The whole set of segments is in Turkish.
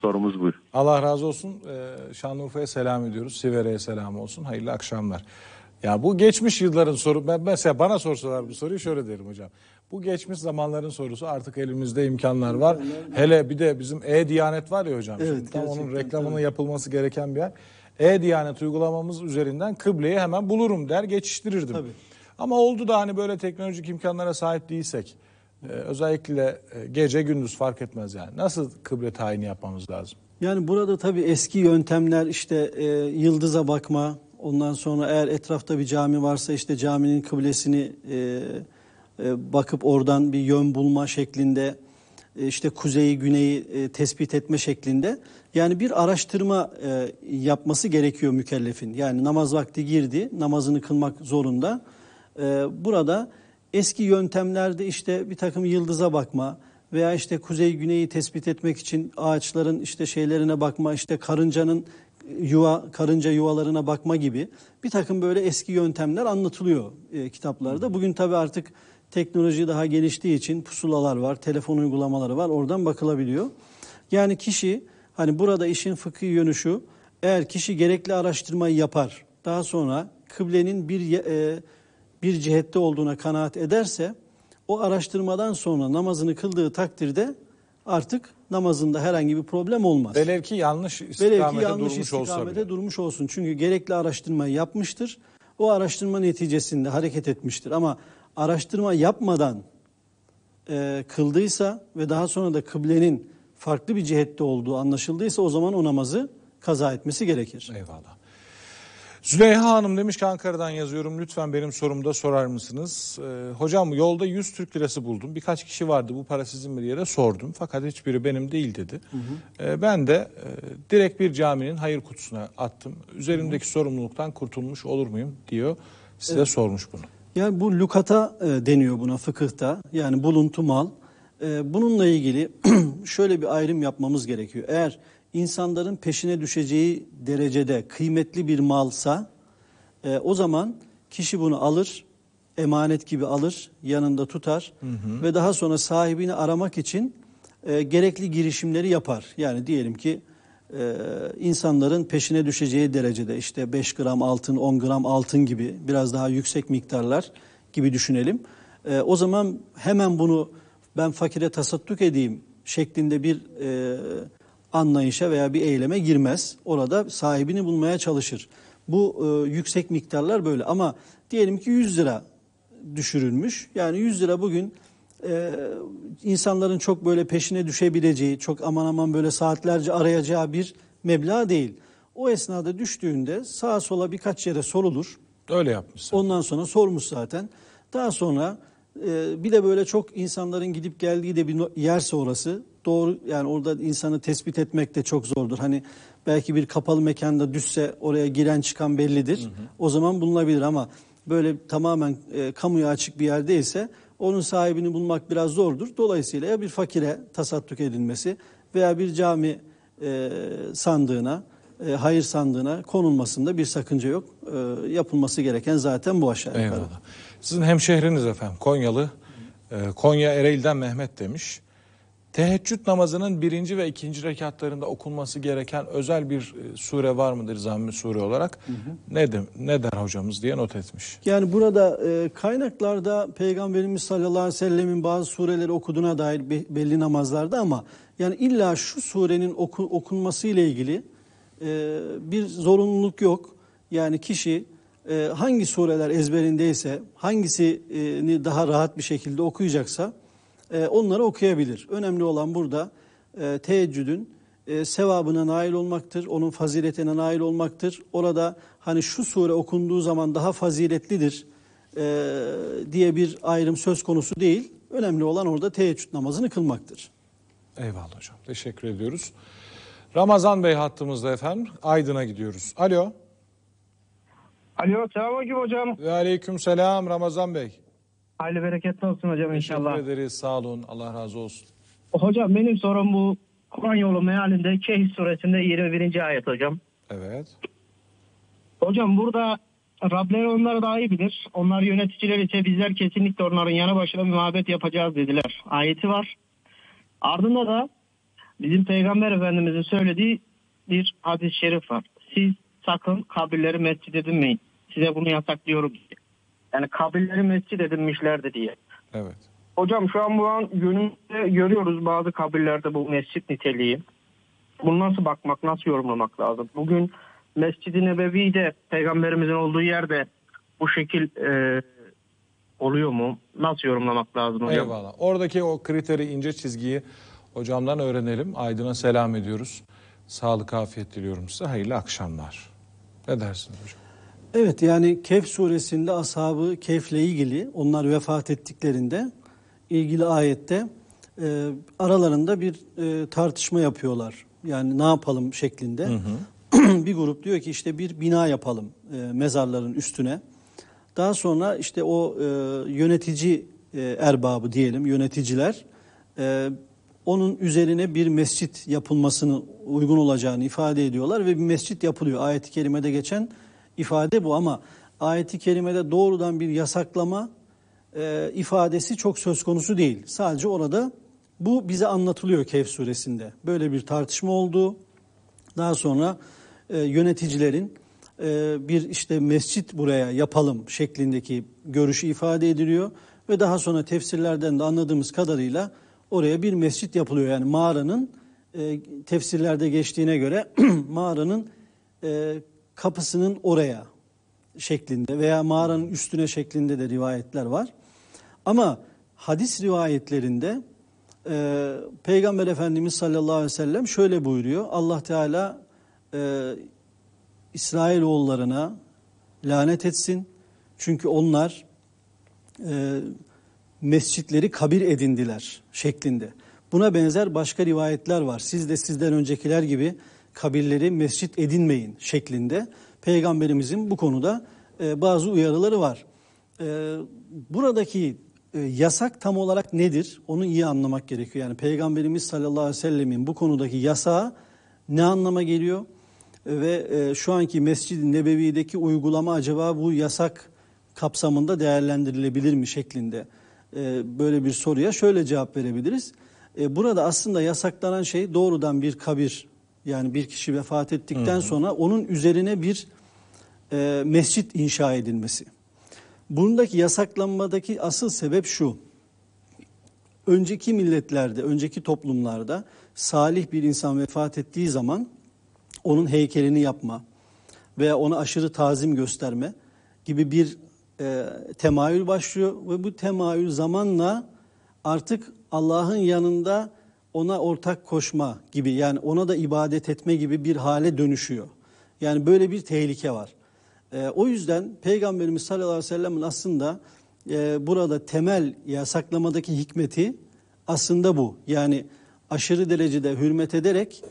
Sorumuz bu. Allah razı olsun. Şanlıurfa'ya selam ediyoruz. Sivere'ye selam olsun. Hayırlı akşamlar. Ya bu geçmiş yılların soru. Ben mesela bana sorsalar bu soruyu şöyle derim hocam. Bu geçmiş zamanların sorusu, artık elimizde imkanlar var. Hele bir de bizim E-Diyanet var ya hocam. Evet, Şimdi tam onun reklamının tabii yapılması gereken bir yer. E-Diyanet uygulamamız üzerinden kıbleyi hemen bulurum der, geçiştirirdim. Tabii. Ama oldu da hani böyle teknolojik imkanlara sahip değilsek, özellikle gece gündüz fark etmez yani. Nasıl kıble tayini yapmamız lazım? Yani burada tabii eski yöntemler, işte yıldıza bakma, ondan sonra eğer etrafta bir cami varsa işte caminin kıblesini bakıp oradan bir yön bulma şeklinde, işte kuzeyi güneyi tespit etme şeklinde. Yani bir araştırma yapması gerekiyor mükellefin. Yani namaz vakti girdi, namazını kılmak zorunda. Burada eski yöntemlerde işte bir takım yıldıza bakma veya işte kuzey güneyi tespit etmek için ağaçların işte şeylerine bakma, işte karınca yuvalarına bakma gibi bir takım böyle eski yöntemler anlatılıyor kitaplarda. Bugün tabii artık teknoloji daha geliştiği için pusulalar var, telefon uygulamaları var, oradan bakılabiliyor. Yani kişi, hani burada işin fıkhi yönü şu: eğer kişi gerekli araştırmayı yapar, daha sonra kıblenin bir cihette olduğuna kanaat ederse, o araştırmadan sonra namazını kıldığı takdirde artık namazında herhangi bir problem olmaz. Velev ki yanlış istikamete durmuş olsun. Çünkü gerekli araştırmayı yapmıştır. O araştırma neticesinde hareket etmiştir. Ama araştırma yapmadan kıldıysa ve daha sonra da kıblenin farklı bir cihette olduğu anlaşıldıysa, o zaman o namazı kaza etmesi gerekir. Eyvallah. Züleyha Hanım demiş ki Ankara'dan yazıyorum. Lütfen benim sorumu da sorar mısınız? Hocam yolda 100 Türk lirası buldum. Birkaç kişi vardı, bu para sizin mi diye de sordum. Fakat hiçbiri benim değil dedi. Ben de direkt bir caminin hayır kutusuna attım. Üzerimdeki sorumluluktan kurtulmuş olur muyum diyor. Size sormuş bunu. Yani bu lukata deniyor buna fıkıhta. Yani buluntu mal. Bununla ilgili şöyle bir ayrım yapmamız gerekiyor. Eğer insanların peşine düşeceği derecede kıymetli bir malsa, o zaman kişi bunu alır, emanet gibi alır, yanında tutar ve daha sonra sahibini aramak için gerekli girişimleri yapar. Yani diyelim ki insanların peşine düşeceği derecede, işte 5 gram altın, 10 gram altın gibi biraz daha yüksek miktarlar gibi düşünelim. O zaman hemen bunu ben fakire tasadduk edeyim şeklinde bir anlayışa veya bir eyleme girmez. Orada sahibini bulmaya çalışır. Bu yüksek miktarlar böyle. Ama diyelim ki 100 lira düşürülmüş. Yani 100 lira bugün insanların çok böyle peşine düşebileceği, çok aman aman böyle saatlerce arayacağı bir meblağ değil. O esnada düştüğünde sağa sola birkaç yere sorulur. Öyle yapmış zaten. Ondan sonra sormuş zaten. Daha sonra bir de böyle çok insanların gidip geldiği de bir yerse orası, doğru, yani orada insanı tespit etmek de çok zordur. Hani belki bir kapalı mekanda düşse oraya giren çıkan bellidir. O zaman bulunabilir, ama böyle tamamen kamuya açık bir yerdeyse onun sahibini bulmak biraz zordur. Dolayısıyla ya bir fakire tasadduk edilmesi veya bir cami sandığına, hayır sandığına konulmasında bir sakınca yok. Yapılması gereken zaten bu aşağı yukarı. Eyvallah. Sizin hemşehriniz efendim Konyalı. Konya Ereğli'den Mehmet demiş. Teheccüd namazının 1. ve 2. rekatlarında okunması gereken özel bir sure var mıdır zamm-ı sure olarak? Ne der hocamız diye not etmiş. Yani burada kaynaklarda Peygamberimiz sallallahu aleyhi ve sellemin bazı sureleri okuduğuna dair belli namazlarda, ama yani illa şu surenin okunması ile ilgili bir zorunluluk yok. Yani kişi hangi sureler ezberindeyse, hangisini daha rahat bir şekilde okuyacaksa onları okuyabilir. Önemli olan burada teheccüdün sevabına nail olmaktır, onun faziletine nail olmaktır. Orada hani şu sure okunduğu zaman daha faziletlidir diye bir ayrım söz konusu değil. Önemli olan orada teheccüd namazını kılmaktır. Eyvallah hocam. Teşekkür ediyoruz. Ramazan Bey hattımızda efendim. Aydın'a gidiyoruz. Alo. Alo, selamünaleyküm hocam. Ve aleyküm selam Ramazan Bey. Hayırlı bereketli olsun hocam inşallah. Teşekkür ederiz, sağ olun, Allah razı olsun. Hocam benim sorum bu Kur'an yolu mealinde Kehf suresinde 21. ayet hocam. Evet. Hocam burada Rableri onları daha iyi bilir. Onlar yöneticiler ise bizler kesinlikle onların yanı başına bir mabet yapacağız dediler. Ayeti var. Ardında da Bizim Peygamber Efendimiz'in söylediği bir hadis-i şerif var. Siz sakın kabirleri mescid edinmeyin. Size bunu yasaklıyorum diye. Yani kabirleri mescid edinmişlerdi diye. Evet. Hocam şu an günümüzde görüyoruz bazı kabirlerde bu mescit niteliği. Bunu nasıl bakmak, nasıl yorumlamak lazım? Bugün Mescid-i Nebevi'de Peygamberimizin olduğu yerde bu şekil oluyor mu? Nasıl yorumlamak lazım hocam? Eyvallah. Oradaki o kriteri, ince çizgiyi hocamdan öğrenelim. Aydın'a selam ediyoruz. Sağlık, afiyet diliyorum size. Hayırlı akşamlar. Ne dersiniz hocam? Evet, yani Kehf suresinde ashabı Kehf'le ilgili, onlar vefat ettiklerinde ilgili ayette aralarında bir tartışma yapıyorlar. Yani ne yapalım şeklinde. Bir grup diyor ki işte bir bina yapalım mezarların üstüne. Daha sonra işte o yönetici erbabı diyelim, yöneticiler onun üzerine bir mescit yapılmasını uygun olacağını ifade ediyorlar ve bir mescit yapılıyor. Ayet-i kerimede geçen ifade bu, ama ayet-i kerimede doğrudan bir yasaklama ifadesi çok söz konusu değil. Sadece orada bu bize anlatılıyor Kehf suresinde. Böyle bir tartışma olduğu, daha sonra yöneticilerin bir işte mescit buraya yapalım şeklindeki görüşü ifade ediliyor ve daha sonra tefsirlerden de anladığımız kadarıyla oraya bir mescit yapılıyor. Yani mağaranın tefsirlerde geçtiğine göre mağaranın kapısının oraya şeklinde veya mağaranın üstüne şeklinde de rivayetler var. Ama hadis rivayetlerinde Peygamber Efendimiz sallallahu aleyhi ve sellem şöyle buyuruyor. Allah Teala İsrailoğullarına lanet etsin. Çünkü onlar mescitleri kabir edindiler şeklinde. Buna benzer başka rivayetler var. Siz de sizden öncekiler gibi kabirleri mescit edinmeyin şeklinde. Peygamberimizin bu konuda bazı uyarıları var. Buradaki yasak tam olarak nedir? Onu iyi anlamak gerekiyor. Yani Peygamberimiz sallallahu aleyhi ve sellemin bu konudaki yasağı ne anlama geliyor? Ve şu anki Mescid-i Nebevi'deki uygulama acaba bu yasak kapsamında değerlendirilebilir mi şeklinde böyle bir soruya şöyle cevap verebiliriz. Burada aslında yasaklanan şey doğrudan bir kabir, yani bir kişi vefat ettikten sonra onun üzerine bir mescit inşa edilmesi. Bundaki yasaklanmadaki asıl sebep şu: önceki milletlerde, önceki toplumlarda salih bir insan vefat ettiği zaman onun heykelini yapma veya ona aşırı tazim gösterme gibi bir temayül başlıyor ve bu temayül zamanla artık Allah'ın yanında ona ortak koşma gibi, yani ona da ibadet etme gibi bir hale dönüşüyor. Yani böyle bir tehlike var. O yüzden Peygamberimiz sallallahu aleyhi ve sellem'in aslında burada temel yasaklamadaki hikmeti aslında bu. Yani aşırı derecede hürmet ederek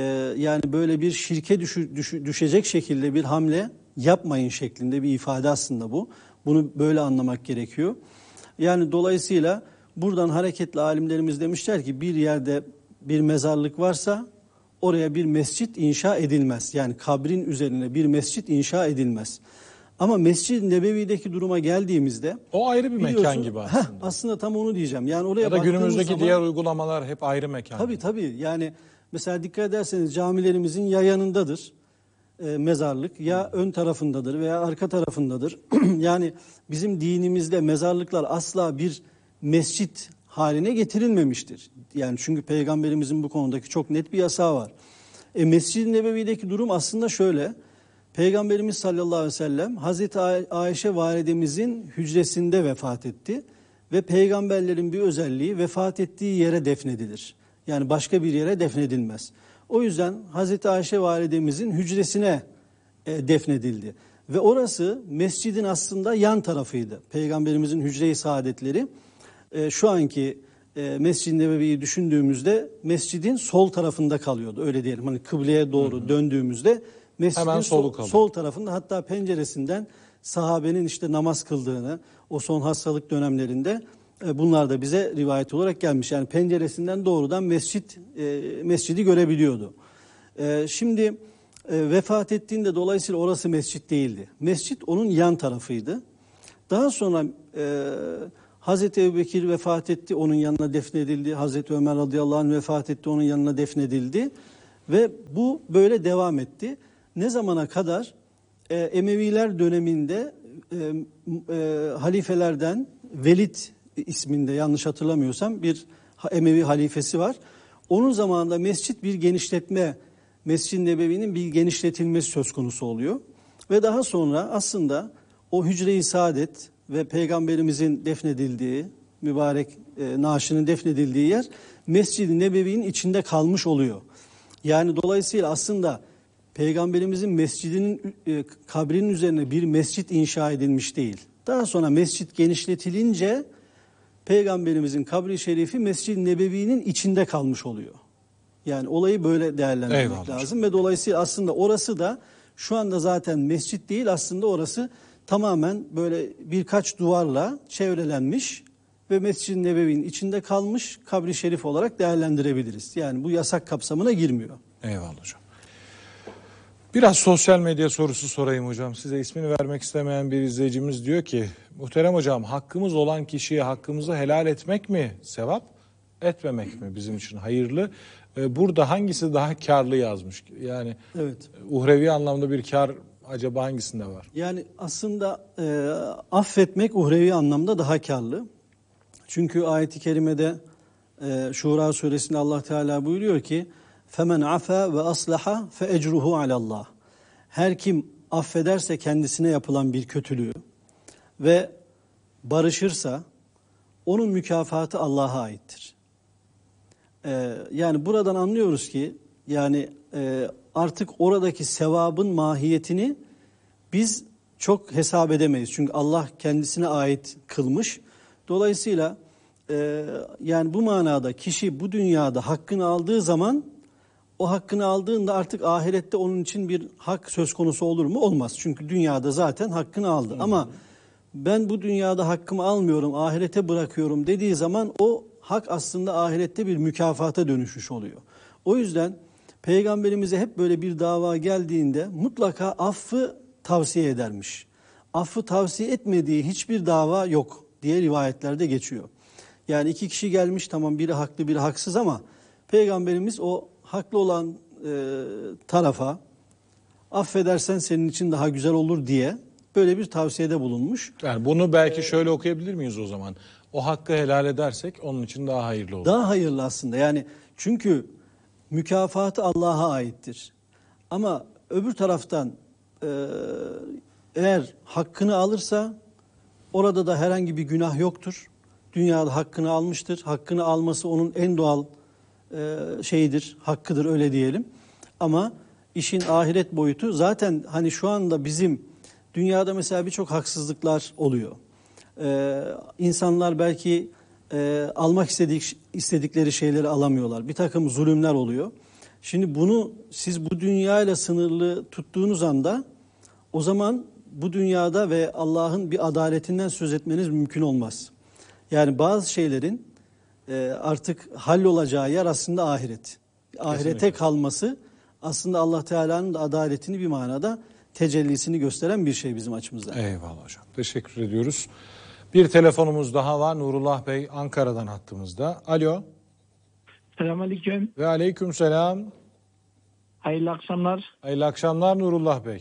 yani böyle bir şirke düşecek şekilde bir hamle yapmayın şeklinde bir ifade aslında bu. Bunu böyle anlamak gerekiyor. Yani dolayısıyla buradan hareketle alimlerimiz demişler ki bir yerde bir mezarlık varsa oraya bir mescit inşa edilmez. Yani kabrin üzerine bir mescit inşa edilmez. Ama Mescid-i Nebevi'deki duruma geldiğimizde o ayrı bir mekan gibi aslında. Aslında tam onu diyeceğim. Yani oraya ya da günümüzdeki zaman, diğer uygulamalar hep ayrı mekan. Tabii. Yani mesela dikkat ederseniz camilerimizin ya yanındadır mezarlık, ya ön tarafındadır veya arka tarafındadır. Yani bizim dinimizde mezarlıklar asla bir mescit haline getirilmemiştir. Yani çünkü Peygamberimizin bu konudaki çok net bir yasağı var. Mescid-i Nebevi'deki durum aslında şöyle: Peygamberimiz sallallahu aleyhi ve sellem Hazreti Ayşe validemizin hücresinde vefat etti ve peygamberlerin bir özelliği vefat ettiği yere defnedilir. Yani başka bir yere defnedilmez. O yüzden Hazreti Ayşe validemizin hücresine defnedildi. Ve orası mescidin aslında yan tarafıydı. Peygamberimizin hücre-i saadetleri şu anki Mescid-i Nebevi'yi düşündüğümüzde mescidin sol tarafında kalıyordu. Öyle diyelim, hani kıbleye doğru döndüğümüzde mescidin sol tarafında, hatta penceresinden sahabenin işte namaz kıldığını o son hastalık dönemlerinde bunlar da bize rivayet olarak gelmiş. Yani penceresinden doğrudan mescidi görebiliyordu. Şimdi vefat ettiğinde dolayısıyla orası mescit değildi. Mescit onun yan tarafıydı. Daha sonra Hazreti Ebubekir vefat etti, onun yanına defnedildi. Hazreti Ömer radıyallahu anh vefat etti, onun yanına defnedildi. Ve bu böyle devam etti. Ne zamana kadar? Emeviler döneminde halifelerden Velid isminde, yanlış hatırlamıyorsam, bir Emevi halifesi var. Onun zamanında bir genişletme, Mescid-i Nebevi'nin bir genişletilmesi söz konusu oluyor. Ve daha sonra aslında o Hücre-i Saadet ve Peygamberimizin defnedildiği, mübarek naaşının defnedildiği yer Mescid-i Nebevi'nin içinde kalmış oluyor. Yani dolayısıyla aslında Peygamberimizin mescidinin, kabrinin üzerine bir mescit inşa edilmiş değil. Daha sonra mescit genişletilince Peygamberimizin kabri şerifi Mescid-i Nebevi'nin içinde kalmış oluyor. Yani olayı böyle değerlendirmek lazım. Ve dolayısıyla aslında orası da şu anda zaten mescit değil, aslında orası tamamen böyle birkaç duvarla çevrelenmiş ve Mescid-i Nebevi'nin içinde kalmış kabri şerif olarak değerlendirebiliriz. Yani bu yasak kapsamına girmiyor. Eyvallah hocam. Biraz sosyal medya sorusu sorayım hocam. Size ismini vermek istemeyen bir izleyicimiz diyor ki, muhterem hocam, hakkımız olan kişiye hakkımızı helal etmek mi sevap, etmemek mi bizim için hayırlı? Burada hangisi daha karlı yazmış? Yani evet, uhrevi anlamda bir kar acaba hangisinde var? Yani aslında affetmek uhrevi anlamda daha karlı. Çünkü ayet-i kerimede Şura suresinde Allah Teala buyuruyor ki فَمَنْ عَفَى وَأَصْلَحَ فَاَجْرُهُ عَلَى اللّٰهِ. Her kim affederse kendisine yapılan bir kötülüğü ve barışırsa onun mükafatı Allah'a aittir. Yani buradan anlıyoruz ki yani artık oradaki sevabın mahiyetini biz çok hesap edemeyiz. Çünkü Allah kendisine ait kılmış. Dolayısıyla yani bu manada kişi bu dünyada hakkını aldığı zaman, o hakkını aldığında artık ahirette onun için bir hak söz konusu olur mu? Olmaz. Çünkü dünyada zaten hakkını aldı. Ama ben bu dünyada hakkımı almıyorum, ahirete bırakıyorum dediği zaman o hak aslında ahirette bir mükafata dönüşmüş oluyor. O yüzden Peygamberimize hep böyle bir dava geldiğinde mutlaka affı tavsiye edermiş. Affı tavsiye etmediği hiçbir dava yok diye rivayetlerde geçiyor. Yani iki kişi gelmiş, tamam, biri haklı biri haksız, ama Peygamberimiz o haklı olan tarafa affedersen senin için daha güzel olur diye böyle bir tavsiyede bulunmuş. Yani bunu belki şöyle okuyabilir miyiz o zaman? O hakkı helal edersek onun için daha hayırlı olur. Daha hayırlı aslında. Yani çünkü mükafatı Allah'a aittir. Ama öbür taraftan eğer hakkını alırsa orada da herhangi bir günah yoktur. Dünyada hakkını almıştır. Hakkını alması onun en doğal şeyidir, hakkıdır, öyle diyelim. Ama işin ahiret boyutu zaten hani şu anda bizim dünyada mesela birçok haksızlıklar oluyor. İnsanlar belki almak istedikleri şeyleri alamıyorlar. Bir takım zulümler oluyor. Şimdi bunu siz bu dünyayla sınırlı tuttuğunuz anda o zaman bu dünyada ve Allah'ın bir adaletinden söz etmeniz mümkün olmaz. Yani bazı şeylerin artık hallolacağı yer aslında ahiret. Ahirete kesinlikle kalması aslında Allah Teala'nın da adaletini bir manada tecellisini gösteren bir şey bizim açımızdan. Eyvallah hocam. Teşekkür ediyoruz. Bir telefonumuz daha var. Nurullah Bey Ankara'dan hattımızda. Alo. Selamünaleyküm. Ve aleykümselam. Hayırlı akşamlar. Hayırlı akşamlar Nurullah Bey.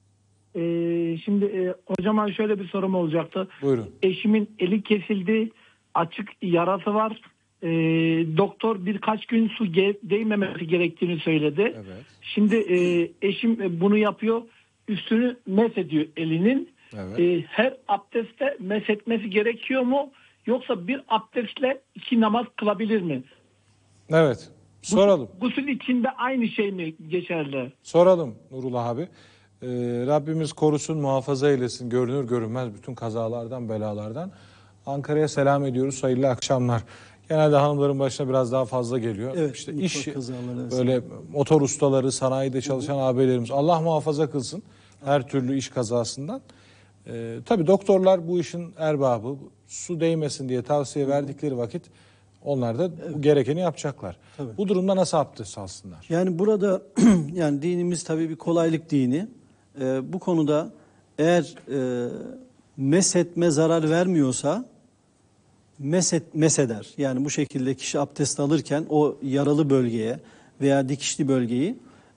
Şimdi hocama şöyle bir sorum olacaktı. Buyurun. Eşimin eli kesildi. Açık yarası var. Doktor birkaç gün su değmemesi gerektiğini söyledi. Evet. Şimdi eşim bunu yapıyor. Üstünü mesediyor elinin. Evet. Her abdestte meshetmesi gerekiyor mu? Yoksa bir abdestle 2 namaz kılabilir mi? Evet. Soralım. Gusül içinde aynı şey mi geçerli? Soralım Nurullah abi. Rabbimiz korusun, muhafaza eylesin, görünür görünmez bütün kazalardan, belalardan. Ankara'ya selam ediyoruz. Hayırlı akşamlar. Genelde hanımların başına biraz daha fazla geliyor. Evet, işte iş kazaları, böyle motor ustaları, sanayide çalışan abilerimiz, Allah muhafaza kılsın her türlü iş kazasından. Tabii doktorlar bu işin erbabı. Su değmesin diye tavsiye verdikleri vakit onlar da gerekeni yapacaklar. Tabii. Bu durumda nasıl abdest alsınlar? Yani burada yani dinimiz tabii bir kolaylık dini. Bu konuda eğer meshetme zarar vermiyorsa meseder. Yani bu şekilde kişi abdest alırken o yaralı bölgeye veya dikişli bölgeyi